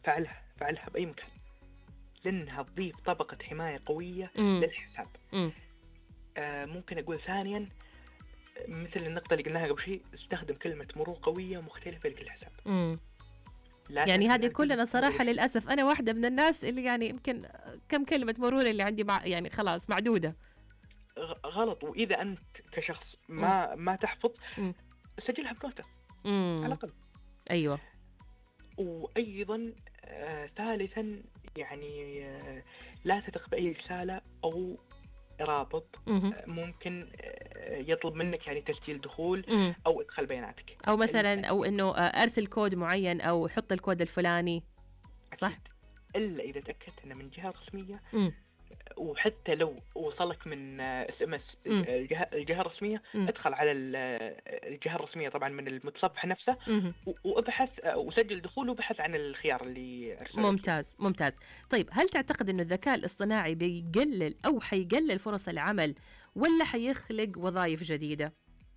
فعلها بأي مكان، لأنها تضيف طبقة حماية قوية مم. للحساب. مم. ممكن أقول ثانيا، مثل النقطة اللي قلناها قبل شيء، استخدم كلمة مرور قوية ومختلفة لكل حساب. مم. لا يعني تنسى هذه أن كلنا صراحة تستخدم. للأسف أنا واحدة من الناس اللي يعني يمكن كم كلمة مرور اللي عندي يعني خلاص معدودة. غلط. وإذا أنت كشخص مم. ما تحفظ، مم. سجلها بنوتة على مم. الأقل. أيوة. وأيضا ثالثا، يعني لا تثق بأي رسالة أو رابط مم. ممكن يطلب منك يعني تسجيل دخول مم. أو إدخال بياناتك. أو مثلا أو إنه أرسل كود معين أو حط الكود الفلاني. صح؟ أكيد، إلا إذا تأكدت أنه من جهة رسمية. مم. وحتى لو وصلك من SMS مم. الجهة الرسمية، مم. ادخل على الجهة الرسمية طبعا من المتصفح نفسه، مم. وابحث وسجل دخول وابحث عن الخيار اللي أرسله. ممتاز ممتاز. طيب هل تعتقد إنه الذكاء الاصطناعي بيقلل أو حيقلل فرص العمل ولا حيخلق وظائف جديدة؟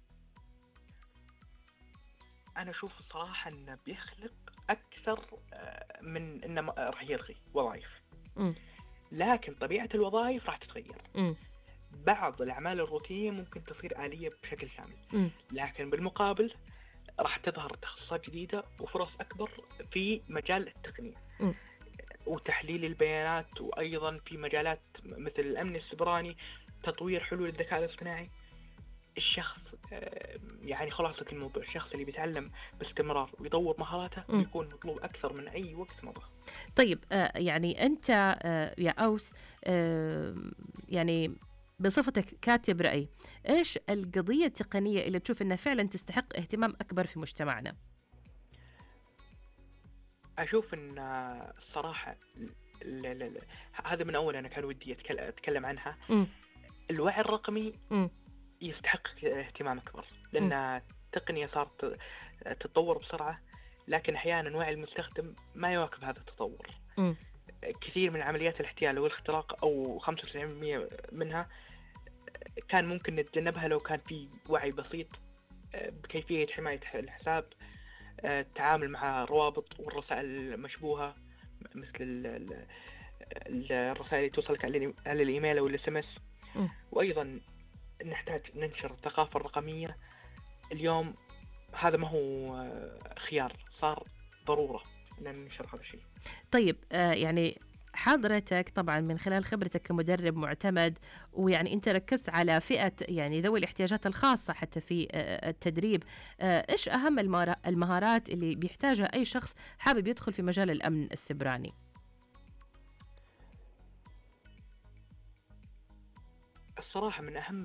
أنا أشوف الصراحة أنه بيخلق أكثر من أنه راح يلغي وظائف. مم. لكن طبيعة الوظائف راح تتغير. مم. بعض الأعمال الروتينية ممكن تصير آلية بشكل كامل، مم. لكن بالمقابل راح تظهر تخصصات جديدة وفرص أكبر في مجال التقنية مم. وتحليل البيانات، وأيضا في مجالات مثل الأمن السيبراني، تطوير حلول الذكاء الاصطناعي. الشخص يعني خلاصة الموضوع، الشخص اللي بيتعلم باستمرار ويطور مهاراته بيكون مطلوب أكثر من أي وقت مضى. طيب يعني أنت يا أوس يعني بصفتك كاتب رأي، إيش القضية التقنية اللي تشوف أنها فعلا تستحق اهتمام أكبر في مجتمعنا؟ أشوف أن الصراحة هذا من أول أنا كان ودي أتكلم عنها. الوعي الرقمي يستحق اهتمام أكبر، لأن التقنية صارت تتطور بسرعة، لكن أحيانا وعي المستخدم ما يواكب هذا التطور. كثير من عمليات الاحتيال والاختراق أو 95% منها كان ممكن نتجنبها لو كان في وعي بسيط بكيفية حماية الحساب، التعامل مع الروابط والرسائل المشبوهة، مثل الرسائل اللي توصلك على الإيميل أو الSMS. وأيضا نحتاج ننشر الثقافة الرقمية. اليوم هذا ما هو خيار، صار ضرورة أن ننشر هذا الشيء. طيب يعني حضرتك طبعا من خلال خبرتك كمدرب معتمد، ويعني أنت ركزت على فئة يعني ذوي الاحتياجات الخاصة حتى في التدريب، إيش أهم المهارات اللي بيحتاجها أي شخص حابب يدخل في مجال الأمن السيبراني؟ الصراحة من أهم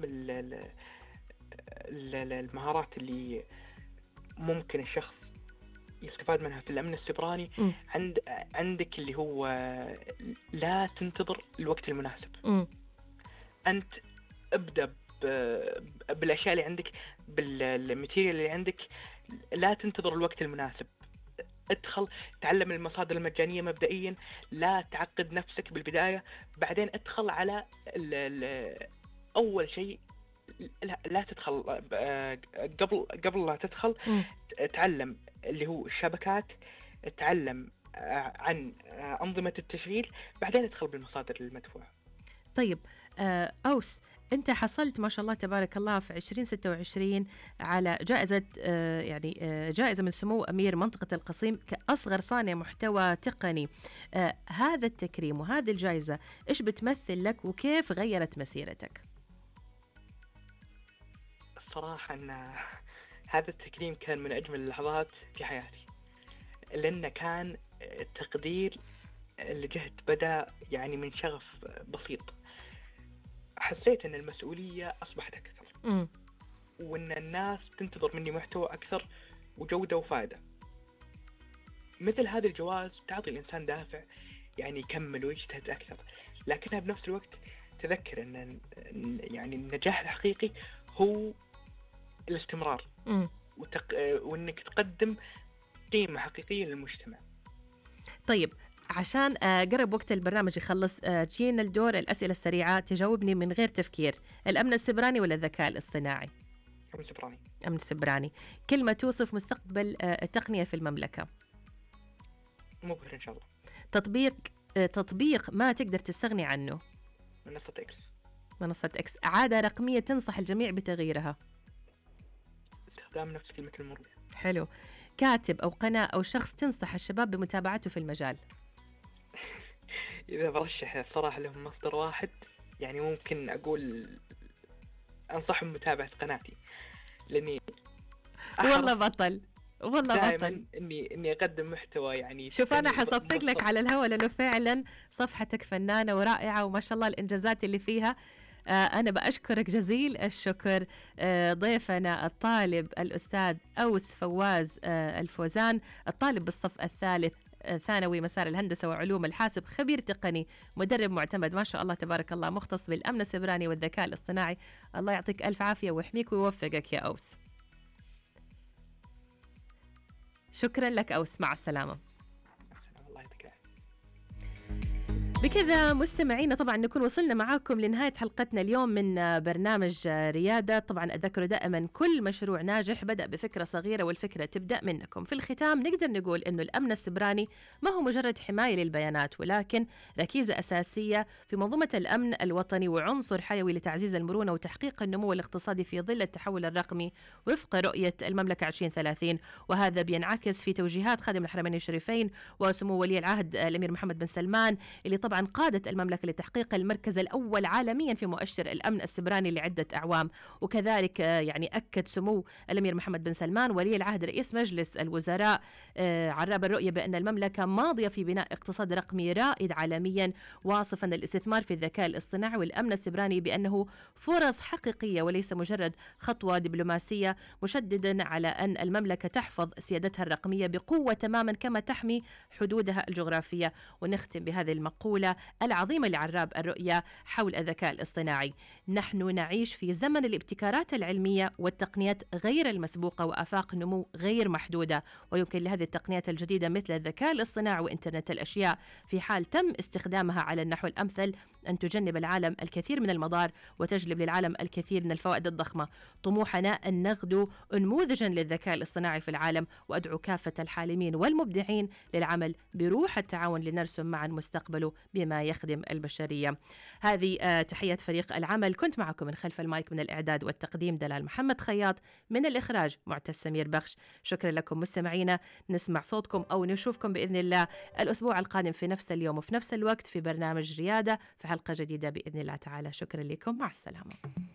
المهارات اللي ممكن الشخص يستفاد منها في الأمن السيبراني، عندك اللي هو لا تنتظر الوقت المناسب. أنت ابدأ بالأشياء اللي عندك، بالماتيريال اللي عندك، لا تنتظر الوقت المناسب. ادخل تعلم المصادر المجانية مبدئيا، لا تعقد نفسك بالبداية. بعدين ادخل على أول شيء، لا تدخل قبل لا تدخل تعلم اللي هو الشبكات، تعلم عن أنظمة التشغيل، بعدين ادخل بالمصادر المدفوعة. طيب أوس، أنت حصلت ما شاء الله تبارك الله في 2026 على جائزة يعني جائزة من سمو أمير منطقة القصيم كأصغر صانع محتوى تقني. هذا التكريم وهذه الجائزة إيش بتمثل لك وكيف غيرت مسيرتك؟ الصراحة أن هذا التكريم كان من أجمل اللحظات في حياتي، لأنه كان تقدير لجهد بدأ يعني من شغف بسيط. حسيت أن المسؤولية أصبحت أكثر، وأن الناس تنتظر مني محتوى أكثر وجودة وفائدة. مثل هذه الجوائز تعطي الإنسان دافع يعني يكمل ويجتهد أكثر، لكنها بنفس الوقت تذكر أن يعني النجاح الحقيقي هو الاستمرار وأنك تقدم قيمة حقيقية للمجتمع. طيب عشان قرب وقت البرنامج يخلص، جينا الدور الأسئلة السريعة، تجاوبني من غير تفكير. الأمن السيبراني ولا الذكاء الاصطناعي؟ أمن سيبراني. أمن سيبراني. كلمة توصف مستقبل التقنية في المملكة؟ مبهر إن شاء الله. تطبيق ما تقدر تستغني عنه. منصة إكس. عادة رقمية تنصح الجميع بتغييرها. استخدام نفس كلمة المرور. حلو. كاتب أو قناة أو شخص تنصح الشباب بمتابعته في المجال. إذا برشح صراحة لهم مصدر واحد، يعني ممكن أقول أنصحهم بمتابعة قناتي، لأني والله بطل دائما إني أقدم محتوى. يعني شوف أنا حصفق لك على الهواء، لأنه فعلا صفحتك فنانة ورائعة وما شاء الله الإنجازات اللي فيها. أنا بأشكرك جزيل الشكر. ضيفنا الطالب الأستاذ أوس فواز الفوزان، الطالب بالصف الثالث ثانوي مسار الهندسة وعلوم الحاسب، خبير تقني، مدرب معتمد ما شاء الله تبارك الله، مختص بالأمن السيبراني والذكاء الاصطناعي. الله يعطيك ألف عافية ويحميك ويوفقك يا أوس. شكرا لك أوس، مع السلامة. بكذا مستمعينا طبعا نكون وصلنا معاكم لنهاية حلقتنا اليوم من برنامج ريادة. طبعا أذكر دائما كل مشروع ناجح بدأ بفكرة صغيرة، والفكرة تبدأ منكم. في الختام نقدر نقول أنه الأمن السيبراني ما هو مجرد حماية للبيانات، ولكن ركيزة أساسية في منظومة الأمن الوطني، وعنصر حيوي لتعزيز المرونة وتحقيق النمو الاقتصادي في ظل التحول الرقمي وفق رؤية المملكة 2030. وهذا بينعكس في توجيهات خادم الحرمين الشريفين وسمو ولي العهد الأمير محمد بن سلمان، اللي طبعا قادت المملكة لتحقيق المركز الأول عالميا في مؤشر الأمن السيبراني لعدة أعوام. وكذلك يعني أكد سمو الأمير محمد بن سلمان ولي العهد رئيس مجلس الوزراء عراب الرؤية بأن المملكة ماضية في بناء اقتصاد رقمي رائد عالميا، واصفا الاستثمار في الذكاء الاصطناعي والأمن السيبراني بأنه فرص حقيقية وليس مجرد خطوة دبلوماسية، مشددا على أن المملكة تحفظ سيادتها الرقمية بقوة تماما كما تحمي حدودها الجغرافية. ونختم بهذه المقولة العظيمة لعراب الرؤية حول الذكاء الاصطناعي: نحن نعيش في زمن الابتكارات العلمية والتقنيات غير المسبوقة وآفاق نمو غير محدودة، ويمكن لهذه التقنيات الجديدة مثل الذكاء الاصطناعي وإنترنت الأشياء في حال تم استخدامها على النحو الأمثل أن تجنب العالم الكثير من المضار وتجلب للعالم الكثير من الفوائد الضخمة. طموحنا أن نغدو نموذجا للذكاء الاصطناعي في العالم، وأدعو كافة الحالمين والمبدعين للعمل بروح التعاون لنرسم معا مستقبله بما يخدم البشرية. هذه تحية فريق العمل، كنت معكم من خلف المايك من الإعداد والتقديم دلال محمد خياط، من الإخراج معتز سمير بخش. شكرا لكم مستمعينا، نسمع صوتكم أو نشوفكم بإذن الله الأسبوع القادم في نفس اليوم وفي نفس الوقت في برنامج ريادة في حلقة جديدة بإذن الله تعالى. شكرا لكم، مع السلامة.